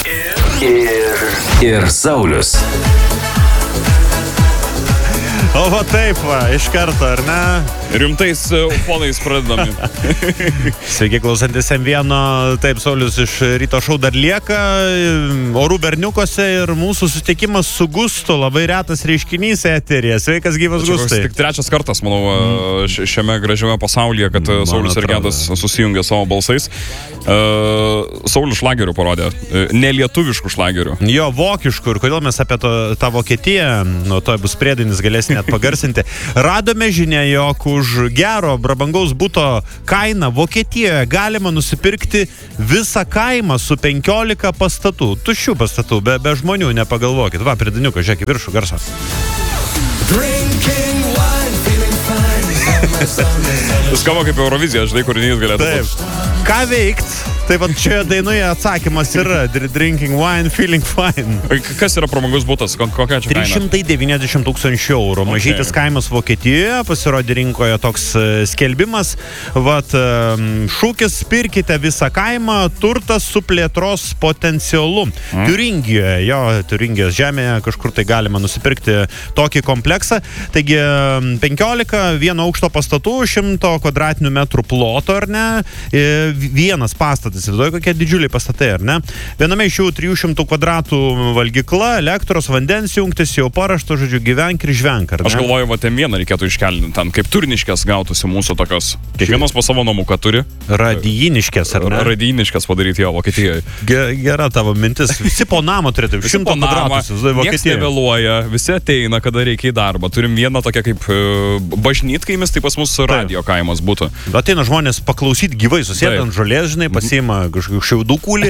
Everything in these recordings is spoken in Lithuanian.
Ir Saulius. O va taip va, iš karto, ar ne? Rimtais ufonais pradedami. Sveiki, klausantis M1, taip, Saulius iš ryto šou dar lieka, orų berniukose ir mūsų susitikimas su Gustu, labai retas reiškinys eterėje. Sveikas, gyvas Gustai. Tik trečias kartas, manau, šiame gražiame pasaulyje, kad Saulius ir Gedas susijungia savo balsais. Saulius šlagerių parodė, nelietuviškų šlagerių. Jo, vokiškų, ir kodėl mes apie tą Vokietiją, nuo to bus priedainis, galėsim net pagarsinti. Radome žinią, jog už gero prabangaus buto kainą Vokietijoje galima nusipirkti visą kaimą su 15 pastatų, tuščių pastatų, be žmonių, nepagalvokit. Va, pridaniukas, žiūrėk, į viršų garsą. Skamba kaip Eurovizija, žinai, kūrinys galėtų būti. Taip. Ką veikt? Taip pat šioje dainoje atsakymas yra drinking wine, feeling fine. Kas yra prabangus butas? Kokia čia kaina? 390 000 eurų. Mažytis kaimas Vokietijoje, pasirodė rinkoje toks skelbimas. Vat, šūkis: pirkite visą kaimą, turtas su plėtros potencialu. Tiuringijoje, Tiuringijos žemėje kažkur tai galima nusipirkti tokį kompleksą. Taigi 15 vieno aukšto pastatų, 100 kvadratinių metrų ploto, ar ne? Vienas pastatas. Įsivaizduoju, kokie didžiuliai pastatai, ar ne? Viename iš jų 300 kvadratų valgykla, elektros, vandens jungtis, jau parašta, žodžiu, gyvenk ir žvenk, ar ne? Aš galvoju, va, M1 reikėtų iškeldinti ten, kaip Turniškės gautųsi mūsų tokios. Kiekvienas po savo namuką turi. Radijiniškės, ar ne? Radijiniškės padaryti jo Vokietijoje. Gera tavo mintis. Visi po namą turėtų. 100 kvadratų. Niekas nevėluoja, visi ateina, kada reikia į darbą. Turim vieną tokią kaip bažnytkaimis, tai pas mus radio kaimas būtų. Ateina žmonės paklausyti gyvai, susėda ant žolės, žinai, pasiima kažkokių šiaudų kūlį,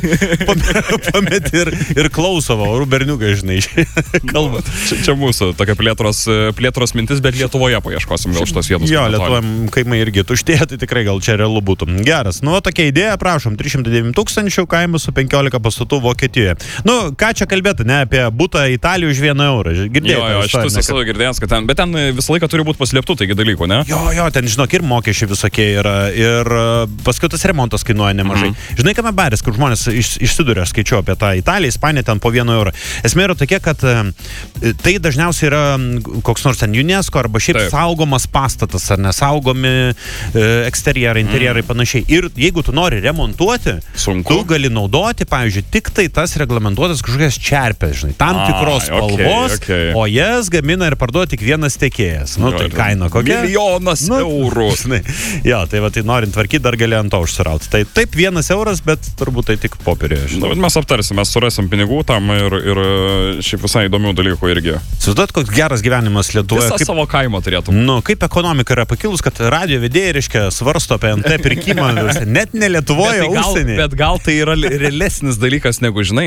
pameti ir klauso, orų berniukai, žinai, kalba. Čia mūsų tokia plėtros mintis, bet Lietuvoje paieškosim gal šitos vietos. Jo, Lietuvoje kaimai irgi tuštėja, tai tikrai gal čia realu būtų. Geras, nu, tokia idėja, prašom, 309 000 kaimas su 15 pastatų Vokietijoje. Nu, ką čia kalbėti, ne, apie butą Italiją už 1 eurą. Girdėjai? Jo, šitas esu girdėjęs, kad ten, bet ten visą laiką turi būti paslėptų, taigi dalykų, ne? Jo, ten, žinok, ir mokesčiai visokie yra, ir paskui tas remontas kainuoja nemažai. Žinai, kame baris, kur žmonės išsiduria, aš skaičiu apie tą Italiją, Ispaniją ten po 1 eurą. Esmė yra tokia, kad tai dažniausiai yra koks nors ten UNESCO arba šiaip saugomas pastatas, ar nesaugomi eksterjerai, interjerai panašiai. Ir jeigu tu nori remontuoti, tu gali naudoti, pavyzdžiui, tik tai tas reglamentuotas kažkokias čerpės, žinai, tam tikros spalvos, o jas gamina ir parduoda tik vienas tiekėjas. Nu, tai kaina kokia? Milijonas eurų. Žinai. Jo, tai va, tai norint tvarkyti, dar gali ant to užsirauti. Tai taip 1 euras, bet turbūt tai tik popierėje. Nu, mes aptarsim, mes surasim pinigų tam ir šiaip visai įdomių dalykų irgi. Sudat, koks geras gyvenimas Lietuvoje. Visą savo kaimą turėtum. Nu, kaip ekonomika yra pakilus, kad radio vedėjai, reiškia, svarsto apie NT pirkimą, net ne Lietuvoje, užsienyje. Bet gal tai yra realesnis dalykas, negu, žinai,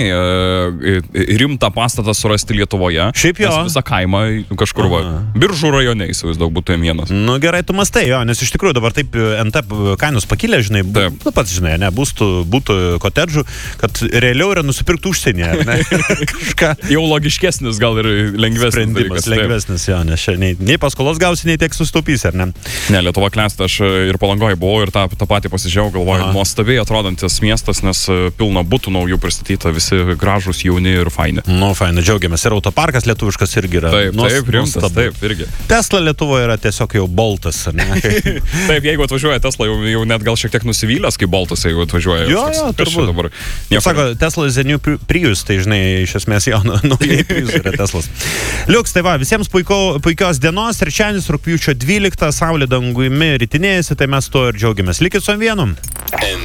rimtą pastatą surasti Lietuvoje. Šiaip jo. Visą kaimą kažkur va. Biržų rajone, įsivaizduok, būtų M1. Nu, gerai, tu mastai, jo, nes iš tikrųjų dabar taip NT kainos pakilė, žinai, nu pats, žinai, ne, būtų kotedžų, kad realiau yra nusipirkti užsienyje, ne? Kažką. Jau logiškesnis, gal ir lengvesnis sprendimas, lengvesnis, jo, nes nei paskolos gausi, nei tiek sutaupysi, ar ne? Ne, Lietuva klesti, aš ir Palangoje buvau ir tą patį pasižiūrėjau, galvoju, nuostabiai atrodantis miestas, nes pilna butų naujų pristatyta, visi gražūs, jauni ir faini. Nu, faini, džiaugiamės. Ir autoparkas lietuviškas irgi yra. Taip, rimtas, taip, irgi. Tesla Lietuvoje yra tiesiog jau boltas, ar ne? Taip, jeigu atvažiuoja Tesla, jau net gal šiek tiek nusivylęs, kaip boltas, jeigu atvažiuoja. Jo, turbūt. Dabar. Sako, Tesla is the new Prius, tai žinai, iš esmės jau naujai Prius yra Teslas. Liuks, tai va, visiems puikios dienos, trečiadienis rugpjūčio 12, saulė dangumi ritinėjasi, tai mes to ir džiaugiamės. Likit su M1.